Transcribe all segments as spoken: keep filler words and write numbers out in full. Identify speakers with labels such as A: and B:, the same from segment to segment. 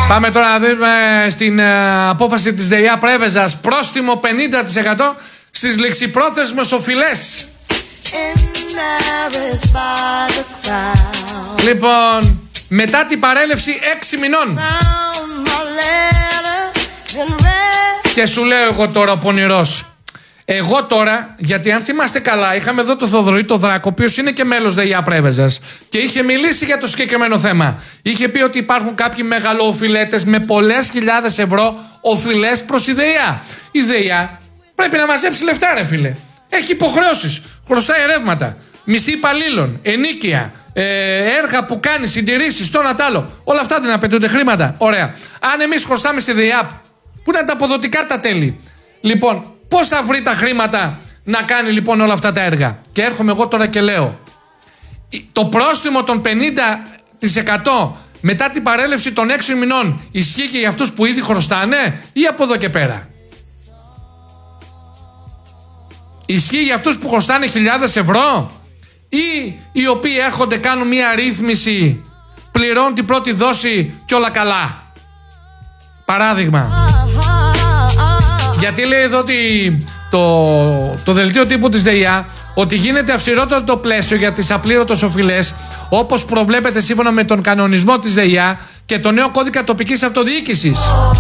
A: Πάμε τώρα να δούμε στην uh, απόφαση της ΔΕΙΑ Πρέβεζας. Πρόστιμο πενήντα τοις εκατό στις ληξιπρόθεσμες οφειλές. Λοιπόν, μετά την παρέλευση έξι μηνών. Και σου λέω εγώ τώρα ο πονηρός. Εγώ τώρα, γιατί αν θυμάστε καλά, είχαμε εδώ το Θοδωρή το Δράκο, ο οποίος είναι και μέλος ΔΕΙΑ Πρέβεζας και είχε μιλήσει για το συγκεκριμένο θέμα. Είχε πει ότι υπάρχουν κάποιοι μεγαλοοφειλέτες με πολλές χιλιάδες ευρώ οφειλές προς η ΔΕΙΑ. Η ΔΕΙΑ πρέπει να μαζέψει λεφτά, ρε φίλε. Έχει υποχρεώσεις, χρωστάει ρεύματα, μισθή υπαλλήλων, ενίκεια, ε, έργα που κάνει, συντηρήσεις, το ένα τ' άλλο. Όλα αυτά δεν απαιτούνται χρήματα. Ωραία. Αν εμείς χρωστάμε στη ΔΕΙΑ, πού είναι τα αποδοτικά τα τέλη? Λοιπόν, πώς θα βρει τα χρήματα να κάνει λοιπόν όλα αυτά τα έργα? Και έρχομαι εγώ τώρα και λέω, το πρόστιμο των πενήντα τοις εκατό μετά την παρέλευση των έξι μηνών ισχύει και για αυτούς που ήδη χρωστάνε ή από εδώ και πέρα? Ισχύει για αυτούς που χρωστάνε χιλιάδες ευρώ ή οι οποίοι έρχονται, κάνουν μια ρύθμιση, πληρώνουν την πρώτη δόση και όλα καλά? Παράδειγμα. Γιατί λέει εδώ ότι το, το δελτίο τύπου της ΔΕΙΑ ότι γίνεται αυστηρότερο το πλαίσιο για τις απλήρωτες οφειλές, όπως προβλέπεται σύμφωνα με τον κανονισμό της ΔΕΙΑ και το νέο κώδικα τοπικής αυτοδιοίκησης.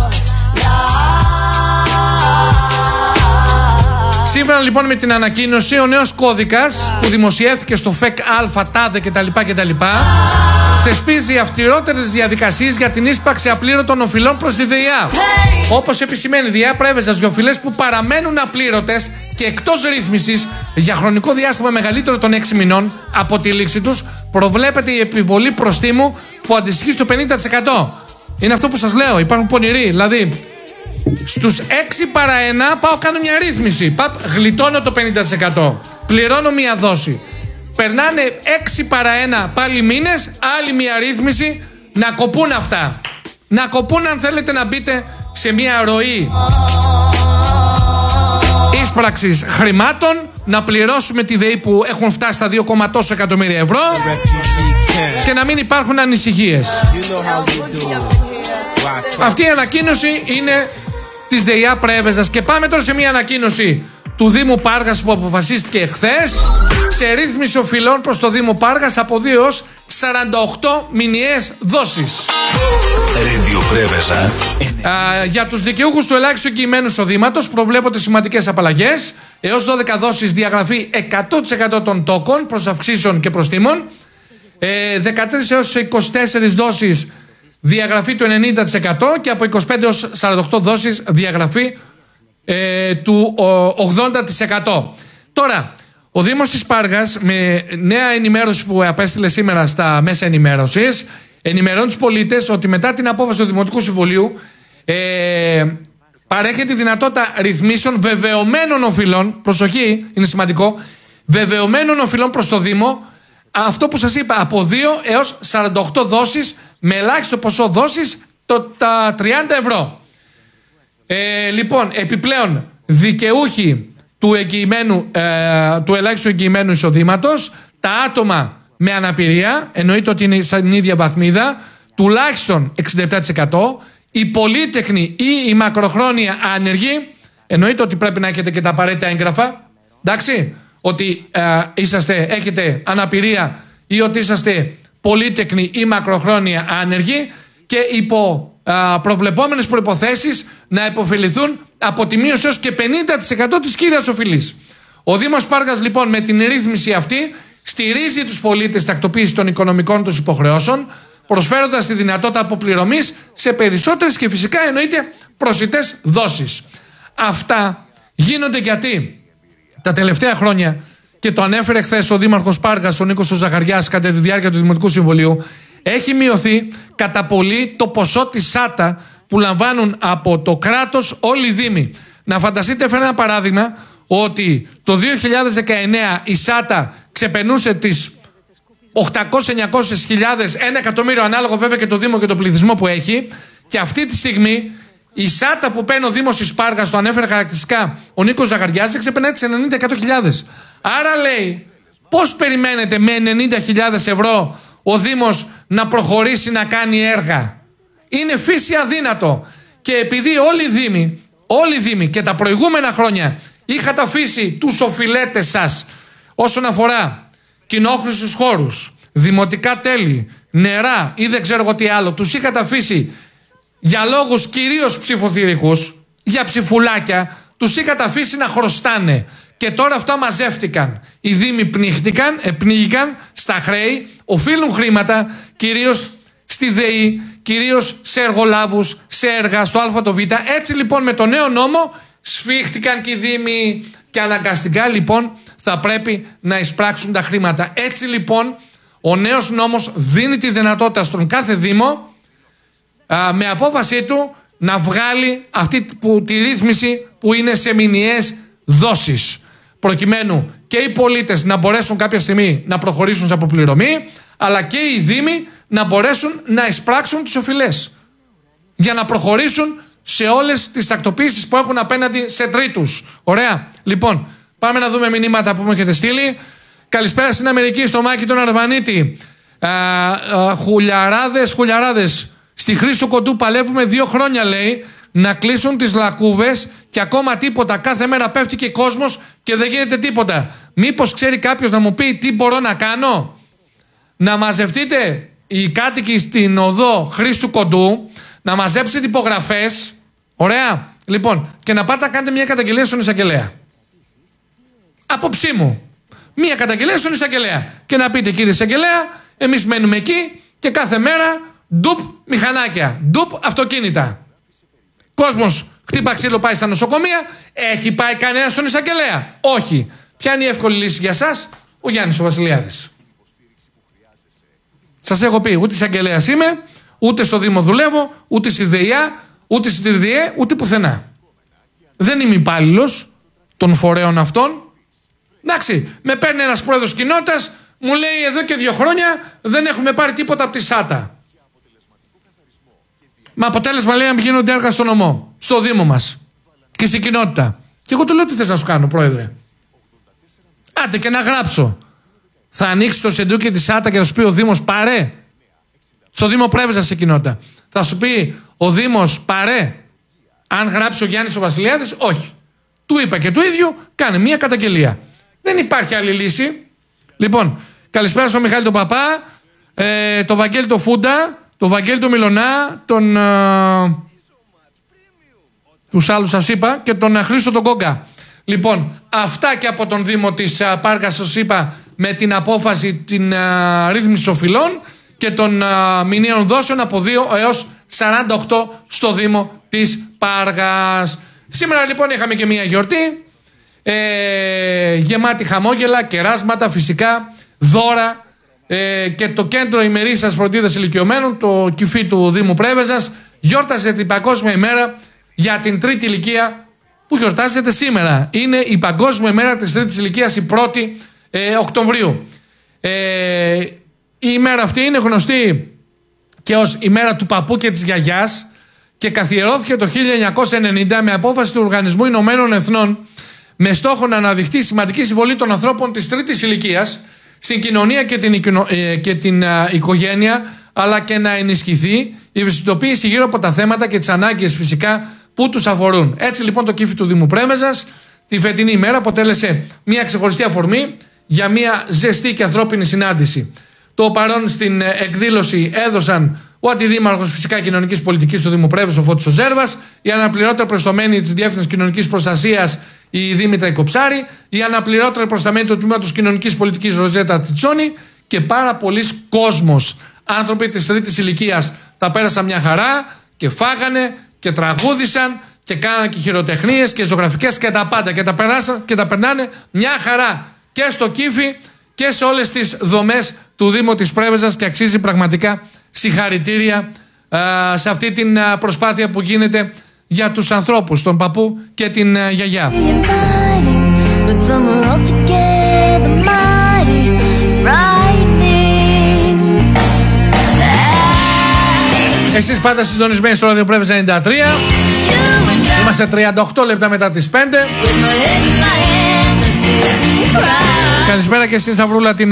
A: Σύμφωνα λοιπόν με την ανακοίνωση, ο νέος κώδικας που δημοσιεύτηκε στο ΦΕΚ Α, ΤΑΔΕ κτλ. κτλ. θεσπίζει αυστηρότερες διαδικασίες για την ίσπραξη απλήρωτων οφειλών προς τη ΔΕΙΑ. Όπως επισημαίνει η ΔΕΙΑ Πρέβεζας, για οφειλές που παραμένουν απλήρωτες και εκτός ρύθμισης για χρονικό διάστημα μεγαλύτερο των έξι μηνών από τη λήξη τους, προβλέπεται η επιβολή προστίμου που αντιστοιχεί στο πενήντα τοις εκατό. Είναι αυτό που σας λέω, υπάρχουν πονηροί. Δηλαδή, στους έξι παρά ένα πάω κάνω μια ρύθμιση. Παπ, γλιτώνω το πενήντα τοις εκατό. Πληρώνω μια δόση. Περνάνε έξι παρά ένα πάλι μήνες, άλλη μια ρύθμιση, να κοπούν αυτά. Να κοπούν αν θέλετε να μπείτε σε μια ροή ίσπραξης χρημάτων, να πληρώσουμε τη ΔΕΗ που έχουν φτάσει στα δύο κόμμα τόσο εκατομμύρια ευρώ και να μην υπάρχουν ανησυχίες. Αυτή η ανακοίνωση είναι της ΔΕΙΑ Πρέβεζας. Και πάμε τώρα σε μια ανακοίνωση του Δήμου Πάργας που αποφασίστηκε εχθές, σε ρύθμιση οφειλών προς το Δήμο Πάργας από δύο έως σαράντα οκτώ μηνιαίες δόσεις. Α, για τους δικαιούχους του ελάχιστου εγγυημένου εισοδήματος προβλέπονται σημαντικές απαλλαγές. Έως δώδεκα δόσεις διαγραφή εκατό τοις εκατό των τόκων προς αυξήσεων και προστίμων. Ε, δεκατρείς έως είκοσι τέσσερις δόσεις διαγραφή του ενενήντα τοις εκατό και από είκοσι πέντε έως σαράντα οκτώ δόσεις διαγραφή ε, του ογδόντα τοις εκατό. Τώρα, ο Δήμος της Πάργας, με νέα ενημέρωση που απέστειλε σήμερα στα μέσα ενημέρωσης, ενημερώνει τους πολίτες ότι μετά την απόφαση του Δημοτικού Συμβουλίου ε, παρέχει τη δυνατότητα ρυθμίσεων βεβαιωμένων οφειλών, προσοχή, είναι σημαντικό, βεβαιωμένων οφειλών προς το Δήμο, αυτό που σας είπα, από δύο έως σαράντα οκτώ δόσεις, με ελάχιστο ποσό δόσεις το, τα τριάντα ευρώ. Ε, λοιπόν, επιπλέον, δικαιούχοι του, εγγυημένου, ε, του ελάχιστου εγγυημένου εισοδήματος, τα άτομα με αναπηρία, εννοείται ότι είναι στην ίδια βαθμίδα, τουλάχιστον εξήντα επτά τοις εκατό, οι πολύτεκνοι ή οι μακροχρόνια άνεργοι, εννοείται ότι πρέπει να έχετε και τα απαραίτητα έγγραφα, εντάξει, ότι ε, είσαστε, έχετε αναπηρία ή ότι είσαστε πολύτεκνοι ή μακροχρόνια άνεργοι και υπό ε, προβλεπόμενες προϋποθέσεις να υποφεληθούν από τη μείωση έως και πενήντα τοις εκατό της κύριας οφειλής. Ο Δήμος Πάργας λοιπόν με την ρύθμιση αυτή στηρίζει τους πολίτες στην τακτοποίηση των οικονομικών τους υποχρεώσεων, προσφέροντας τη δυνατότητα αποπληρωμής σε περισσότερες και φυσικά εννοείται προσιτές δόσεις. Αυτά γίνονται γιατί τα τελευταία χρόνια, και το ανέφερε χθες ο Δήμαρχος Πάργας, ο Νίκος ο Ζαχαριάς, κατά τη διάρκεια του Δημοτικού Συμβουλίου, έχει μειωθεί κατά πολύ το ποσό της ΣΑΤΑ που λαμβάνουν από το κράτος όλοι οι Δήμοι. Να φανταστείτε, έφερα ένα παράδειγμα, ότι το δύο χιλιάδες δεκαεννέα η ΣΑΤΑ ξεπερνούσε τις οκτακόσιες με εννιακόσιες χιλιάδες, ένα εκατομμύριο ανάλογο βέβαια και το Δήμο και το πληθυσμό που έχει, και αυτή τη στιγμή η ΣΑΤΑ που παίρνει ο Δήμος της Πάργας, το ανέφερε χαρακτηριστικά ο Νίκος Ζαχαριάς, δεν ξεπερνάει τις ενενήντα με εκατό χιλιάδες. Άρα λέει, πώς περιμένετε με ενενήντα χιλιάδες ευρώ ο Δήμος να προχωρήσει να κάνει έργα? Είναι φύση αδύνατο. Και επειδή όλοι οι δήμοι, όλοι οι δήμοι και τα προηγούμενα χρόνια είχατε αφήσει τους οφειλέτες σας όσον αφορά κοινόχρηστους χώρους, δημοτικά τέλη, νερά ή δεν ξέρω εγώ τι άλλο, τους είχατε αφήσει για λόγους κυρίως ψηφοθυρικούς, για ψηφουλάκια, τους είχατε αφήσει να χρωστάνε. Και τώρα αυτά μαζεύτηκαν. Οι δήμοι πνίχτηκαν, πνίγηκαν στα χρέη, οφείλουν χρήματα κυρίως στη ΔΕΗ, κυρίως σε εργολάβους, σε έργα, στο Α, το Β. Έτσι λοιπόν με το νέο νόμο σφίχτηκαν και οι δήμοι και αναγκαστικά λοιπόν θα πρέπει να εισπράξουν τα χρήματα. Έτσι λοιπόν ο νέος νόμος δίνει τη δυνατότητα στον κάθε δήμο α, με απόφασή του να βγάλει αυτή που, τη ρύθμιση που είναι σε μηνιαίες δόσεις, προκειμένου και οι πολίτες να μπορέσουν κάποια στιγμή να προχωρήσουν σε αποπληρωμή, αλλά και οι δήμοι να μπορέσουν να εισπράξουν τις οφειλές για να προχωρήσουν σε όλες τις τακτοποίησεις που έχουν απέναντι σε τρίτους. Ωραία. Λοιπόν, πάμε να δούμε μηνύματα που μου έχετε στείλει. Καλησπέρα στην Αμερική, στο Μάκη τον Αρβανίτη. Α, α, χουλιαράδες, χουλιαράδες. Στη Χρήστο Κοντού παλεύουμε δύο χρόνια, λέει, να κλείσουν τις λακκούβες και ακόμα τίποτα. Κάθε μέρα πέφτει και κόσμος και δεν γίνεται τίποτα. Μήπως ξέρει κάποιος να μου πει τι μπορώ να κάνω? Να μαζευτείτε οι κάτοικοι στην οδό Χρήστου Κοντού, να μαζέψετε υπογραφές. Ωραία. Λοιπόν, και να πάτε να κάνετε μια καταγγελία στον εισαγγελέα. Απόψη μου. Μια καταγγελία στον εισαγγελέα. Και να πείτε, κύριε εισαγγελέα, εμείς μένουμε εκεί και κάθε μέρα ντουπ μηχανάκια, ντουπ αυτοκίνητα. Κόσμος χτύπα ξύλο, πάει στα νοσοκομεία. Έχει πάει κανένα στον εισαγγελέα? Όχι. Ποια είναι η εύκολη λύση για σας? Ο Γιάννης ο Βασιλιάδης. Σας έχω πει, ούτε εισαγγελέας είμαι, ούτε στο Δήμο δουλεύω, ούτε στη ΔΕΙΑ, ούτε στη ΔΙΕ, ούτε πουθενά. Δεν είμαι υπάλληλος των φορέων αυτών. Εντάξει, με παίρνει ένας πρόεδρος κοινότητας, μου λέει εδώ και δύο χρόνια δεν έχουμε πάρει τίποτα από τη ΣΑΤΑ. Μα αποτέλεσμα λέει να μην γίνονται έργα στο νομό, στο Δήμο μας και στην κοινότητα. Και εγώ του λέω, τι θες να σου κάνω, πρόεδρε? Άντε και να γράψω. Θα ανοίξει το σεντούκι της ΣΑΤΑ και θα σου πει ο Δήμος πάρε? Στο Δήμο Πρέβεζα σε κοινότητα. Θα σου πει ο Δήμος πάρε? Αν γράψει ο Γιάννης ο Βασιλιάδης, όχι. Του είπα και του ίδιου, κάνε μια καταγγελία. Δεν υπάρχει άλλη λύση. Λοιπόν, καλησπέρα στον Μιχάλη τον Παπά, ε, τον Βαγγέλη τον Φούντα, τον Βαγγέλη τον Μιλωνά, τον. Ε, τους άλλους σας είπα και τον Χρήστο τον Κόγκα. Λοιπόν, αυτά και από τον Δήμο της uh, Πάργας σας είπα, με την απόφαση την uh, ρύθμιση οφειλών και των uh, μηνύων δόσεων από δύο έως σαράντα οκτώ στο Δήμο της Πάργας. Σήμερα λοιπόν είχαμε και μια γιορτή ε, γεμάτη χαμόγελα, κεράσματα φυσικά, δώρα ε, και το κέντρο ημερήσιας φροντίδας ηλικιωμένων, το κυφή του Δήμου Πρέβεζας, γιόρτασε την Παγκόσμια ημέρα για την τρίτη ηλικία που γιορτάζεται σήμερα. Είναι η Παγκόσμια ημέρα της τρίτης ηλικίας, η πρώτη ε, Οκτωβρίου. Ε, η ημέρα αυτή είναι γνωστή και ως ημέρα του παππού και της γιαγιάς και καθιερώθηκε το χίλια εννιακόσια ενενήντα με απόφαση του Οργανισμού Ηνωμένων Εθνών με στόχο να αναδειχθεί η σημαντική συμβολή των ανθρώπων της τρίτης ηλικίας στην κοινωνία και την, ε, και την ε, οικογένεια, αλλά και να ενισχυθεί η ευαισθητοποίηση γύρω από τα θέματα και τις ανάγκες φυσικά που τους αφορούν. Έτσι λοιπόν το κύφι του Δήμου Πρέβεζας τη φετινή ημέρα αποτέλεσε μια ξεχωριστή αφορμή για μια ζεστή και ανθρώπινη συνάντηση. Το παρόν στην εκδήλωση έδωσαν ο αντιδήμαρχος φυσικά κοινωνικής πολιτικής του Δήμου Πρέβεζας, ο Φώτης ο Ζέρβας, η αναπληρώτρια προσταμένη της Διεύθυνσης Κοινωνικής Προστασίας η Δήμητρα Κοψάρη, η αναπληρώτρια προσταμένη του Τμήματος Κοινωνικής Πολιτικής Ροζέτα Τιτσόνη και πάρα πολλοί κόσμος. Άνθρωποι της τρίτης ηλικίας τα πέρασαν μια χαρά και φάγανε και τραγούδισαν και κάνανε και χειροτεχνίες και ζωγραφικές και τα πάντα και τα, περάσαν, και τα περνάνε μια χαρά και στο κύφι και σε όλες τις δομές του Δήμου της Πρέβεζας και αξίζει πραγματικά συγχαρητήρια α, σε αυτή την α, προσπάθεια που γίνεται για τους ανθρώπους, τον παππού και την α, γιαγιά. Εσείς πάντα συντονισμένοι στο Ράδιο Πρέβεζα ενενήντα τρία. Είμαστε τριάντα οκτώ λεπτά μετά τις πέντε. Καλησπέρα και στην Σαβρούλα την